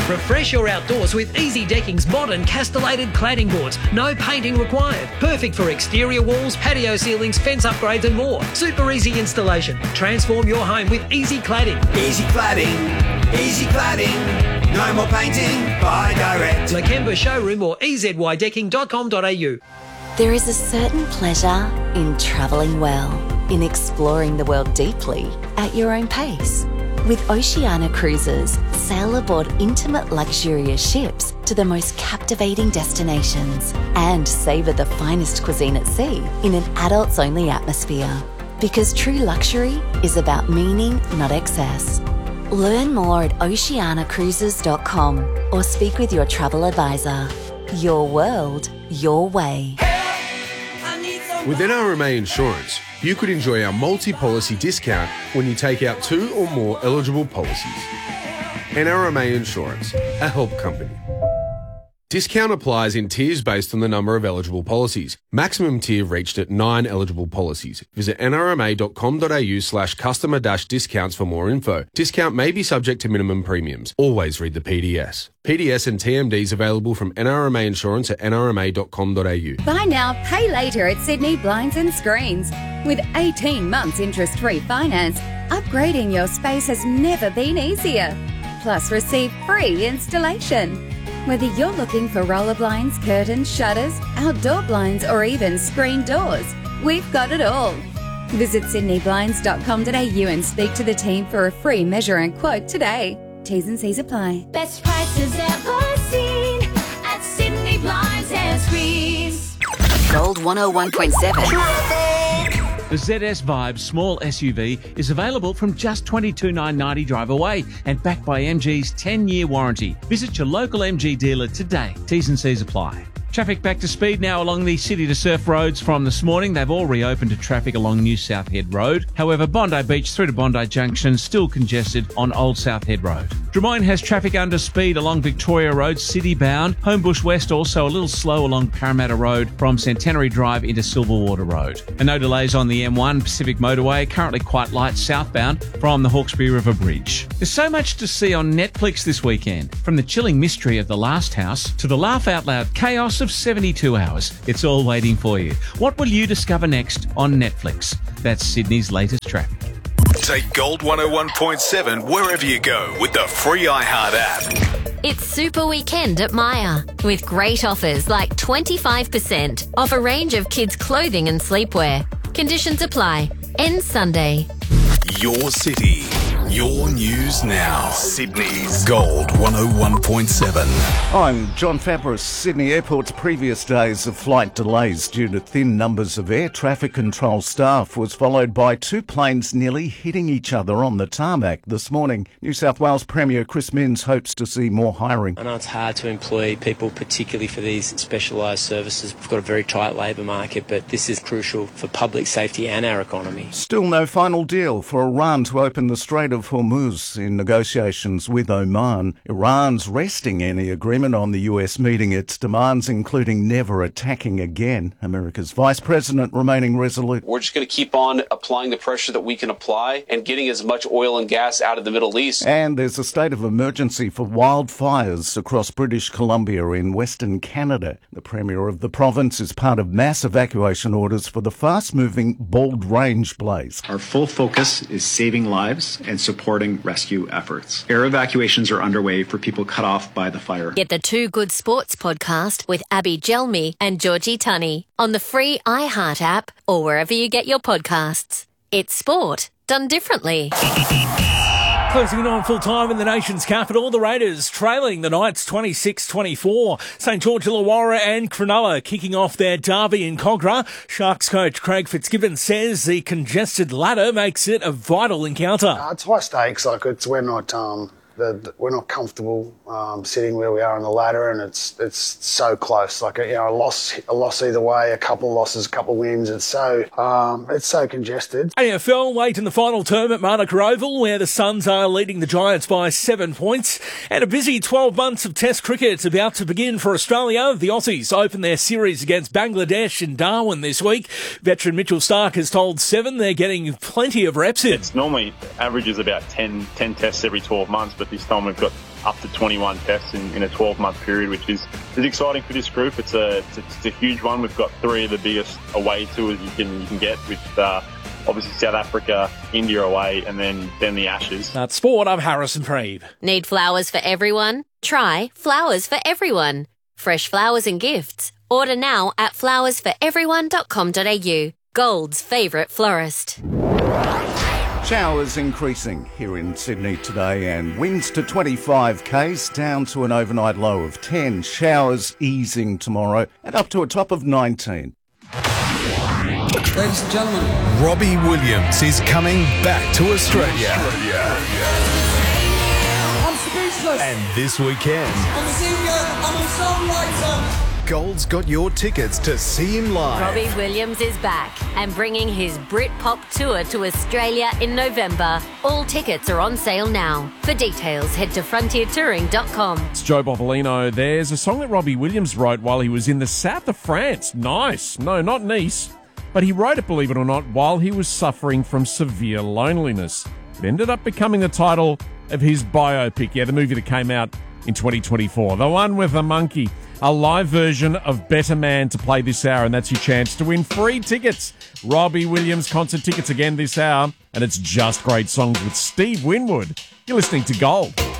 Refresh your outdoors with Easy Decking's modern castellated cladding boards. No painting required. Perfect for exterior walls, patio ceilings, fence upgrades and more. Super easy installation. Transform your home with Easy Cladding. Easy Cladding. Easy Cladding. No more painting. Buy direct. Lakemba Showroom or ezydeking.com.au. There is a certain pleasure in travelling well, in exploring the world deeply at your own pace. With Oceania Cruises, sail aboard intimate luxurious ships to the most captivating destinations and savour the finest cuisine at sea in an adults-only atmosphere. Because true luxury is about meaning, not excess. Learn more at oceanacruises.com or speak with your travel advisor. Your world, your way. With NRMA Insurance, you could enjoy our multi-policy discount when you take out 2 or more eligible policies. NRMA Insurance, a help company. Discount applies in tiers based on the number of eligible policies. Maximum tier reached at 9 eligible policies. Visit nrma.com.au/customer-discounts for more info. Discount may be subject to minimum premiums. Always read the PDS. PDS and TMDs available from NRMA Insurance at nrma.com.au. Buy now, pay later at Sydney Blinds and Screens. With 18 months interest-free finance, upgrading your space has never been easier. Plus, receive free installation. Whether you're looking for roller blinds, curtains, shutters, outdoor blinds, or even screen doors, we've got it all. Visit sydneyblinds.com.au and speak to the team for a free measure and quote today. T's and C's apply. Best prices ever seen at Sydney Blinds and Screens. Gold 101.7. The ZS Vibe small SUV is available from just $22,990 drive away and backed by MG's 10-year warranty. Visit your local MG dealer today. T's and C's apply. Traffic back to speed now along the City to Surf roads from this morning. They've all reopened to traffic along New South Head Road. However, Bondi Beach through to Bondi Junction still congested on Old South Head Road. Drummoyne has traffic under speed along Victoria Road, city bound. Homebush West also a little slow along Parramatta Road from Centenary Drive into Silverwater Road. And no delays on the M1 Pacific Motorway, currently quite light southbound from the Hawkesbury River Bridge. There's so much to see on Netflix this weekend. From the chilling mystery of The Last House to the laugh-out-loud chaos of 72 hours. It's all waiting for you. What will you discover next on Netflix? That's Sydney's latest traffic. Take Gold 101.7 wherever you go with the free iHeart app. It's Super Weekend at Myer, with great offers like 25% off a range of kids' clothing and sleepwear. Conditions apply. Ends Sunday. Your city, your news now. Sydney's Gold 101.7. I'm John Fabris. Sydney Airport's previous days of flight delays due to thin numbers of air traffic control staff was followed by 2 planes nearly hitting each other on the tarmac this morning. New South Wales Premier Chris Minns hopes to see more hiring. I know it's hard to employ people, particularly for these specialised services. We've got a very tight labour market, but this is crucial for public safety and our economy. Still no final deal for Iran to open the Strait of Hormuz in negotiations with Oman. Iran's resting any agreement on the US meeting its demands, including never attacking again. America's Vice President remaining resolute. We're just going to keep on applying the pressure that we can apply and getting as much oil and gas out of the Middle East. And there's a state of emergency for wildfires across British Columbia in Western Canada. The Premier of the province is part of mass evacuation orders for the fast-moving Bald Range blaze. Our full focus is saving lives and supporting rescue efforts. Air evacuations are underway for people cut off by the fire. Get the Two Good Sports podcast with Abby Gelmi and Georgie Tunney on the free iHeart app or wherever you get your podcasts. It's sport done differently. Closing on full time in the nation's capital, the Raiders trailing the Knights 26-24. St George Illawarra and Cronulla kicking off their derby in Cogra. Sharks coach Craig Fitzgibbon says the congested ladder makes it a vital encounter. It's high stakes. We're not comfortable sitting where we are on the ladder, and it's so close. A loss either way, a couple of losses, a couple of wins. It's so congested. AFL late in the final term at Manuka Oval, where the Suns are leading the Giants by 7 points, and a busy 12 months of Test cricket about to begin for Australia. The Aussies open their series against Bangladesh in Darwin this week. Veteran Mitchell Starc has told Seven they're getting plenty of reps in. It's normally averages about 10 tests every 12 months, but this time we've got up to 21 tests in a 12-month period, which is exciting for this group. It's a huge one. We've got 3 of the biggest away tours you can get, with obviously South Africa, India away, and then the Ashes. That's sport. I'm Harrison Preeve. Need flowers for everyone? Try Flowers for Everyone. Fresh flowers and gifts. Order now at flowersforeveryone.com.au. Gold's favourite florist. Showers increasing here in Sydney today, and winds to 25 k's down to an overnight low of 10. Showers easing tomorrow and up to a top of 19. Ladies and gentlemen, Robbie Williams is coming back to Australia. I'm speechless. And this weekend, I'm a singer, I'm a songwriter. Gold's got your tickets to see him live. Robbie Williams is back and bringing his Britpop tour to Australia in November. All tickets are on sale now. For details, head to frontiertouring.com. It's Joe Bovolino. There's a song that Robbie Williams wrote while he was in the south of France. Nice. No, not Nice. But he wrote it, believe it or not, while he was suffering from severe loneliness. It ended up becoming the title of his biopic. Yeah, the movie that came out in 2024. The one with the monkey. A live version of Better Man to play this hour, and that's your chance to win free tickets. Robbie Williams concert tickets again this hour, and it's just great songs with Steve Winwood. You're listening to Gold.